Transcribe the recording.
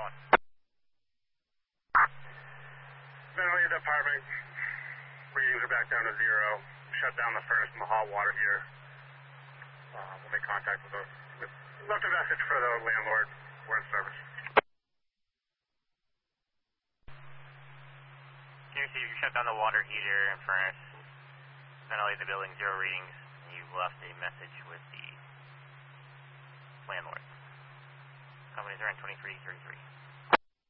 one. Ventilated apartment. Readings are back down to 0. Shut down the furnace and the hot water heater. We'll make contact with left a message for the landlord. We're in service. Can you see you shut down the water heater and furnace, ventilated the building, 0 readings, and you left a message with the landlord. Companies are in 2333.